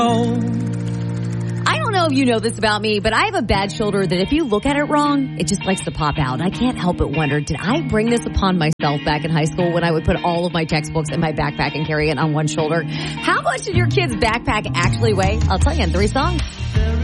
I don't know if you know this about me, but I have a bad shoulder that if you look at it wrong, it just likes to pop out. I can't help but wonder, did I bring this upon myself back in high school when I would put all of my textbooks in my backpack and carry it on one shoulder? How much did your kid's backpack actually weigh? I'll tell you in 3 songs.